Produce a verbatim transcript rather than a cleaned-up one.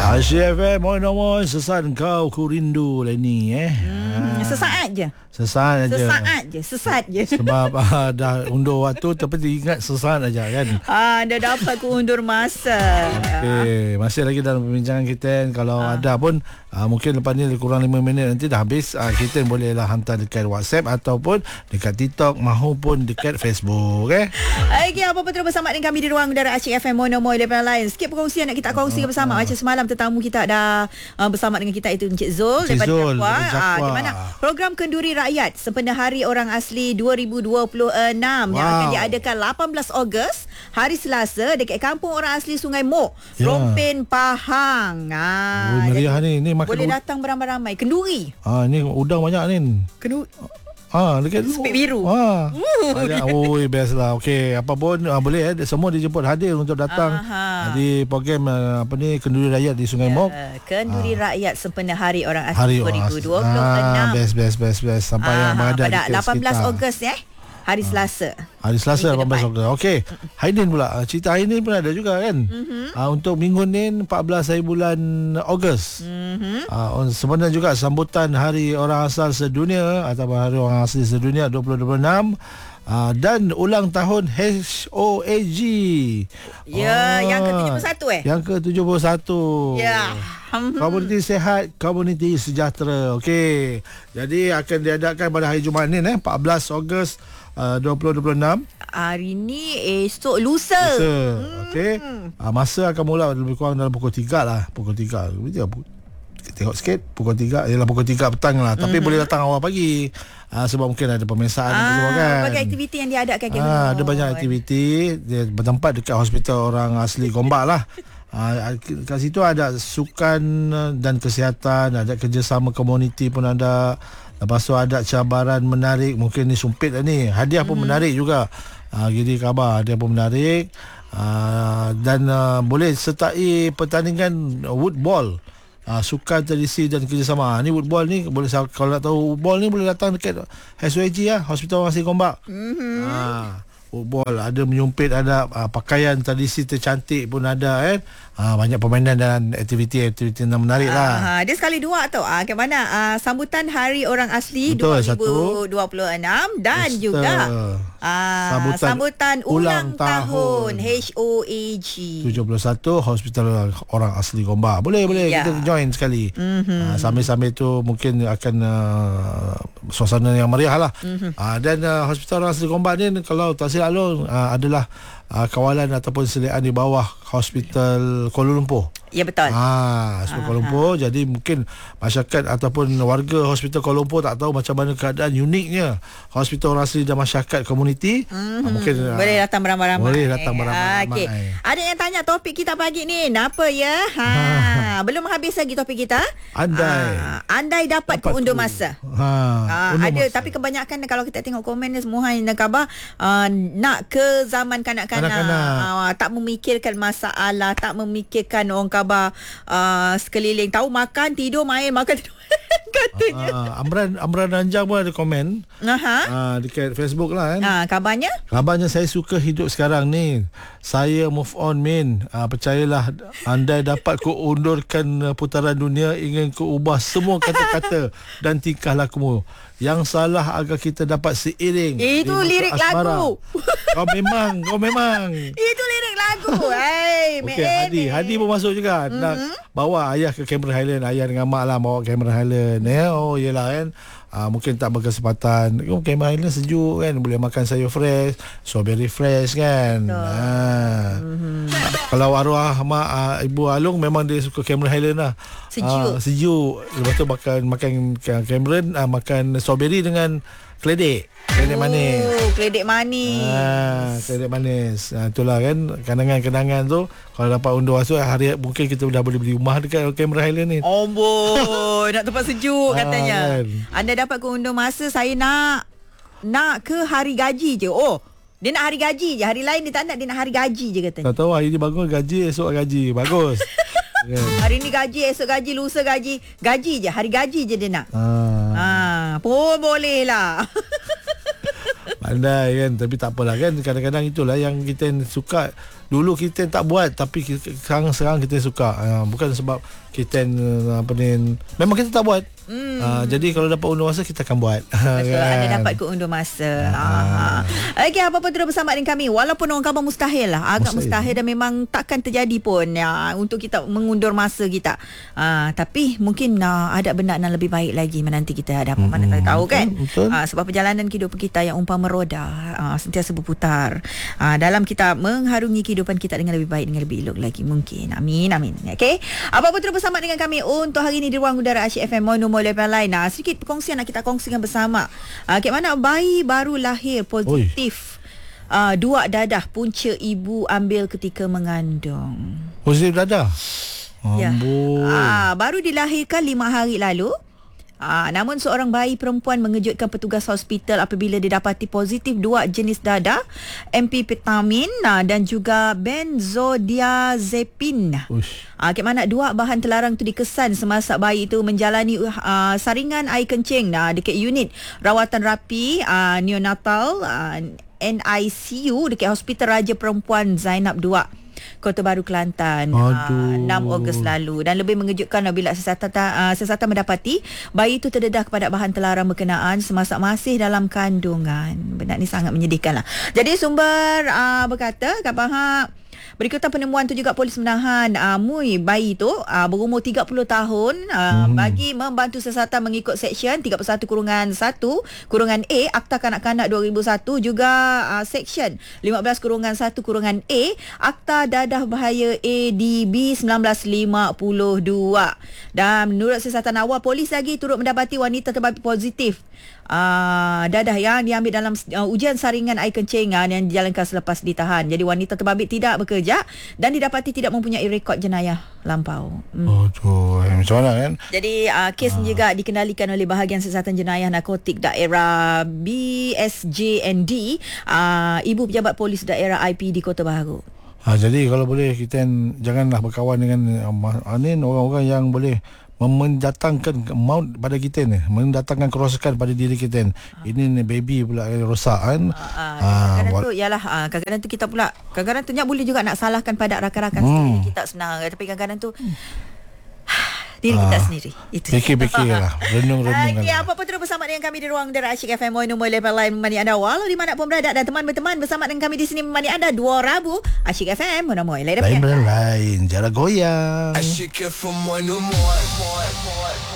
Asyik F M, mohon-mohon sesaat kau ku rindu lah ni eh. Hmm, sesaat je. Sesaat aja. Sesaat je, sesat je. Sebab uh, dah undur waktu tapi ingat sesaat aja kan. Ah, dah dapat ku undur masa. Okey, masih lagi dalam perbincangan kita. Kalau ah. ada pun uh, mungkin lepas ni kurang lima minit nanti dah habis, uh, kita bolehlah hantar dekat WhatsApp ataupun dekat TikTok mahupun dekat Facebook eh. Okey, apa-apa terus bersama dengan kami di ruang udara Asyik F M Mono Moi Lepas Lain. Sikit perkongsian nak kita kongsi uh, bersama. Uh. Macam semalam tetamu kita dah uh, bersama dengan kita itu Encik Zul Encik daripada Zul, Jakwa. Jakwa. Ah, di mana program Kenduri Rakyat sempena Hari Orang Asli dua ribu dua puluh enam wow. yang akan diadakan lapan belas Ogos hari Selasa dekat Kampung Orang Asli Sungai Mok, yeah. Rompin Pahang. Ah, oh, meriah ni. Ni makan boleh datang beramai-ramai. Kenduri. Ah, ni udang banyak ni. Kenduri. Ah, dekat Sepik biru. Ah. Banyak. Oi, best lah. Okey, apa pun ah, boleh eh. Semua dijemput hadir untuk datang ah, di program ah, apa ni Kenduri Rakyat di Sungai yeah. Mok. Kenduri ah. Rakyat sempena Hari Orang Asli Hari dua ribu dua puluh enam. Ah, best best best best sampai ah, yang berada pada lapan belas Ogos ya. Hari Selasa. Hari Selasa lapan belas Ogos. Okey. Haidin pula. Cerita Haidin pun ada juga kan. Mm-hmm. Uh, untuk minggu ni empat belas hari bulan Ogos. Mm-hmm. Uh, sebenarnya juga sambutan Hari Orang Asal Sedunia atau Hari Orang Asli Sedunia dua ribu dua puluh enam. Uh, dan ulang tahun H O A G. Ya, oh, yang ke tujuh puluh satu eh? Yang ke tujuh puluh satu. Ya. Komuniti sihat, komuniti sejahtera. Okey. Jadi akan diadakan pada hari Jumaat ni eh empat belas Ogos uh, dua ribu dua puluh enam. Hari ni esok lusa. Lusa. Okey. Uh, masa akan mula lebih kurang dalam pukul tiga lah, pukul tiga. Kita tengok sikit pukul tiga ialah pukul tiga petang lah. Tapi mm-hmm. boleh datang awal pagi. Ah, sebab mungkin ada pemeriksaan ah, semua kan. Berbagai aktiviti yang diadakan ke ah, ada banyak aktiviti. Dia bertempat dekat Hospital Orang Asli Gombak lah. Ah, kat situ ada sukan dan kesihatan, ada kerjasama komuniti pun ada. Lepas tu ada cabaran menarik. Mungkin ni sumpit lah ni. Hadiah pun hmm. menarik juga. Ah, jadi khabar hadiah pun menarik. Ah, dan uh, boleh sertai pertandingan woodball. Uh, sukan tradisi dan kerjasama. Ni woodball ni boleh, kalau nak tahu woodball ni boleh datang dekat H O A G lah, Hospital Orang Asli Gombak. Mm-hmm. Uh, woodball ada menyumpit, ada uh, pakaian tradisi tercantik pun ada kan. Uh, banyak permainan dan aktiviti-aktiviti yang menarik uh, lah. Uh, dia sekali dua tau. Uh, ke mana uh, sambutan Hari Orang Asli betul, dua ribu dua puluh enam dan Mister juga uh, sambutan, sambutan ulang, ulang tahun, tahun H O A G tujuh puluh satu Hospital Orang Asli Gombak. Boleh boleh yeah. kita join sekali. Mm-hmm. Uh, sambil-sambil tu mungkin akan uh, suasana yang meriah lah. Mm-hmm. Uh, dan uh, Hospital Orang Asli Gombak ni kalau tak silap uh, adalah uh, kawalan ataupun selian di bawah Hospital Kuala Lumpur. Ya betul. Ah, Hospital Kuala Lumpur. Jadi mungkin masyarakat ataupun warga Hospital Kuala Lumpur tak tahu macam mana keadaan uniknya Hospital Orang Asli dan masyarakat komuniti. Mm-hmm. Mungkin boleh datang beramai-ramai. Boleh datang beramai-ramai. Okay. Ada yang tanya topik kita pagi ni, apa ya? Ha, belum habis lagi topik kita. Andai. Ha, andai dapat, dapat ku undur masa. Ha, ha undur ada masa. Tapi kebanyakan kalau kita tengok komen ni semua yang khabar uh, nak ke zaman kanak-kanak. Uh, tak memikirkan masalah, tak memikirkan orang khabar uh, sekeliling, tahu makan, tidur, main, makan, tidur. Katanya. Uh, Amran Amran Ranjang pun ada komen. Aha. Uh, dekat Facebook lah kan. Uh, kabarnya? Kabarnya saya suka hidup sekarang ni. Saya move on min. Uh, percayalah, andai dapat ku undurkan putaran dunia, ingin ku ubah semua kata-kata dan tingkah lakumu. Yang salah agar kita dapat seiring. Itu lirik lagu. Kau memang, kau memang. Itu lirik lagu. Hey, okay, Hadi, Hadi pun masuk juga. Mm-hmm. Nak bawa ayah ke Cameron Highland, ayah dengan mak lah bawa Cameron Highland. Ya, oh yelah kan. Uh, mungkin tak berkesempatan. Oh, Cameron Highland sejuk kan, boleh makan sayur fresh, strawberry fresh kan. Ha. Mm-hmm. Kalau arwah mak uh, Ibu Alung memang dia suka Cameron Highland lah. Sejuk. Uh, sejuk. Lepas tu makan makan Cameron, uh, makan strawberry dengan keledek. Keledek oh, manis. Keledek manis. Ah, keledek manis. Ah, itulah kan kenangan-kenangan tu. Kalau dapat undur masa hari mungkin kita dah boleh beli rumah dekat Cameron Highland ni. Amboi, nak tempat sejuk katanya. Ah, kan. Anda dapat ke undur masa, saya nak nak ke hari gaji je. Oh, dia nak hari gaji je. Hari lain dia tak nak, dia nak hari gaji je katanya. Tak tahu hari ni bangun gaji, esok gaji. Bagus. Yeah. Hari ni gaji, esok gaji, lusa gaji. Gaji je, hari gaji je dia nak. Ah. Ah, pun boleh lah. Pandai kan. Tapi tak apalah kan. Kadang-kadang itulah yang kita suka. Dulu kita tak buat, tapi sekarang-sekarang kita suka. uh, Bukan sebab kita uh, apa ni, memang kita tak buat. Hmm. uh, Jadi kalau dapat undur masa, kita akan buat. Betul, kan? anda dapat ke undur masa. Ah. Okey, apa-apa terus bersama dengan kami. Walaupun orang khabar mustahil lah, agak mustahil, mustahil dan memang takkan terjadi pun ya, untuk kita mengundur masa kita. uh, Tapi mungkin uh, ada benda yang lebih baik lagi menanti kita hadapan. Hmm. Mana tahu kan. Betul. Uh, Sebab perjalanan kehidupan kita yang umpama roda, uh, sentiasa berputar. uh, Dalam kita mengharungi kehidupan kita dengan lebih baik, dengan lebih elok lagi mungkin. Amin, amin. Okey, apa-apa terus bersama dengan kami untuk hari ini di Ruang Udara Asyik F M Monumol Lain. Nah, sedikit perkongsian nak kita kongsikan bersama. Uh, Kat mana bayi baru lahir positif uh, dua dadah punca ibu ambil ketika mengandung. Positif dadah? Ya. Uh, baru dilahirkan lima hari lalu. Ah, namun seorang bayi perempuan mengejutkan petugas hospital apabila didapati positif dua jenis dadah, amphetamine ah, dan juga benzodiazepin. Ah, ke mana dua bahan terlarang itu dikesan semasa bayi itu menjalani ah, saringan air kencing nah, dekat unit rawatan rapi ah, neonatal ah, N I C U dekat Hospital Raja Perempuan Zainab dua, Kota Baru, Kelantan, uh, enam Ogos lalu. Dan lebih mengejutkan bila siasatan, uh, siasatan mendapati bayi itu terdedah kepada bahan terlarang berkenaan semasa masih dalam kandungan. Benda ni sangat menyedihkan lah. Jadi sumber uh, berkata, Kak Bahak, berikutan penemuan tu juga polis menahan uh, Mui bayi tu uh, berumur tiga puluh tahun uh, hmm. bagi membantu siasatan mengikut Seksyen tiga puluh satu kurungan satu kurungan A Akta Kanak-Kanak dua ribu satu, juga uh, Seksyen lima belas kurungan satu kurungan A Akta Dadah Bahaya A D B seribu sembilan ratus lima puluh dua. Dan menurut siasatan awal, polis lagi turut mendapati wanita terbabit positif Uh, dadah yang diambil dalam uh, ujian saringan air kencing uh, yang dijalankan selepas ditahan. Jadi wanita terbabit tidak bekerja dan didapati tidak mempunyai rekod jenayah lampau. hmm. Oh tu macam mana kan. Jadi uh, kes uh. juga dikendalikan oleh bahagian siasatan jenayah narkotik daerah B S J N D, uh, Ibu Pejabat Polis Daerah I P di Kota Baru. Ha, jadi kalau boleh kita janganlah berkawan dengan uh, ni orang-orang yang boleh mendatangkan maut pada kita ni, mendatangkan kerosakan pada diri kita ni. Ini ni baby pula rosak kan. Ah, ah, kadang-kadang tu ialah ah, kadang-kadang tu kita pula kadang-kadang tu nyak boleh juga nak salahkan pada rakan-rakan hmm. sendiri kita sebenarnya, tapi kadang-kadang tu diri kita ah, sendiri. Itu. Fikir-fikirlah, renung-renung. Okey, apa-apa terus bersama dengan kami di Ruang Udara Asyik F M Monumol Lain menemani anda walau di mana pun berada, dan teman berteman bersama dengan kami di sini menemani anda dua Rabu. Asyik F M Monumol Lain. Lain lain, jangan goyang. Asyik F M Monumol.